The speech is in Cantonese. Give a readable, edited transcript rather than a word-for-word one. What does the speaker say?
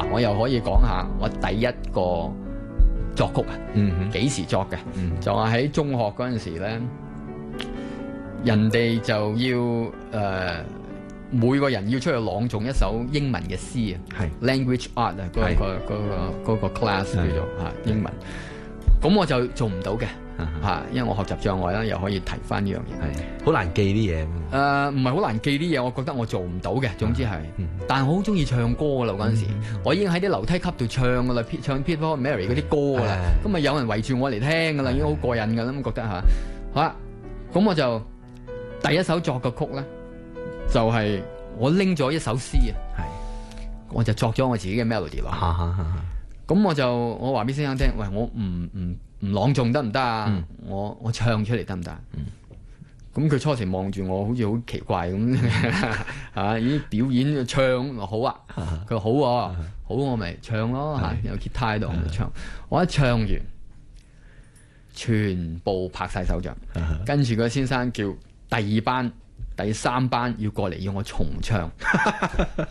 我又可以講下我第一個作曲啊，幾時作嘅？就係喺中學嗰陣時咧，人哋就要每個人要出去朗誦一首英文嘅詩啊，language art 啊，嗰個 class 叫做英文。咁我就做唔到嘅因為我學習障礙啦，又可以提翻呢樣嘢。 好難記啲嘢。 唔係好難記啲嘢，我覺得我做唔到嘅。總之係，但係我好中意唱歌噶啦嗰陣時，我已經喺啲樓梯級度唱噶啦，唱 People Mary 嗰啲歌噶啦。咁啊有人圍住我嚟聽噶啦，已經好過癮噶啦，咁覺得嚇。好啦，咁我就第一首作嘅曲咧，就係我拎咗一首詩啊，我就作咗我自己嘅 melody 落。咁我話俾先生聽，喂，我唔朗誦得唔得啊？我唱出嚟得唔得？咁佢初時望住我，好似好奇怪咁咦表演唱好啊？佢話好喎，好我咪唱咯有吉他喺度我咪唱。我一唱完，全部拍晒手掌，跟住個先生叫第二班、第三班要過嚟要我重唱。